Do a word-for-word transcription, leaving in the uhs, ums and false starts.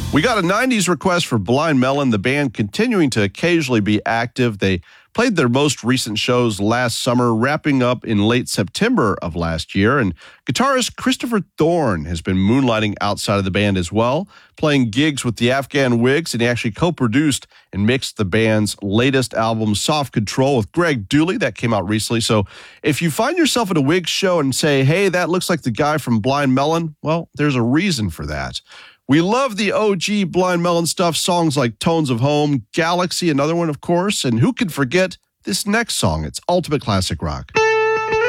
We got a nineties request for Blind Melon, the band continuing to occasionally be active. They played their most recent shows last summer, wrapping up in late September of last year. And guitarist Christopher Thorne has been moonlighting outside of the band as well, playing gigs with the Afghan Wigs, and he actually co-produced and mixed the band's latest album, Soft Control, with Greg Dooley. That came out recently. So if you find yourself at a Wigs show and say, hey, that looks like the guy from Blind Melon, well, there's a reason for that. We love the O G Blind Melon stuff, songs like Tones of Home, Galaxy, another one, of course, and who can forget this next song? It's ultimate classic rock.